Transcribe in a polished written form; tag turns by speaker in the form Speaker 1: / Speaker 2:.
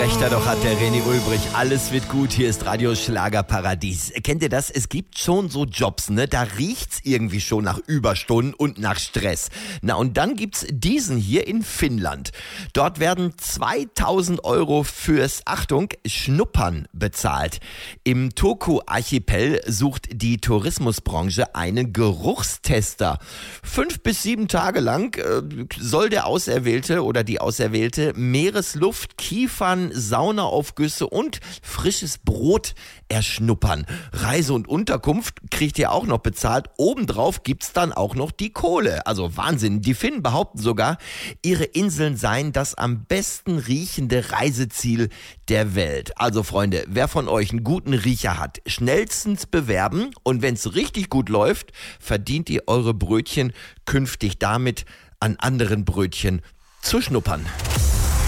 Speaker 1: Recht doch hat der René Ulbrich. Alles wird gut. Hier ist Radio Schlagerparadies. Kennt ihr das? Es gibt schon so Jobs, ne? Da riecht's irgendwie schon nach Überstunden und nach Stress. Na, und dann gibt's diesen hier in Finnland. Dort werden 2000 € fürs, Achtung, Schnuppern bezahlt. Im Turku-Archipel sucht die Tourismusbranche einen Geruchstester. 5 bis 7 Tage lang soll der Auserwählte oder die Auserwählte Meeresluft, Kiefern, Saunaaufgüsse und frisches Brot erschnuppern. Reise und Unterkunft kriegt ihr auch noch bezahlt. Obendrauf gibt's dann auch noch die Kohle. Also Wahnsinn. Die Finnen behaupten sogar, ihre Inseln seien das am besten riechende Reiseziel der Welt. Also Freunde, wer von euch einen guten Riecher hat, schnellstens bewerben. Und wenn's richtig gut läuft, verdient ihr eure Brötchen künftig damit, an anderen Brötchen zu schnuppern.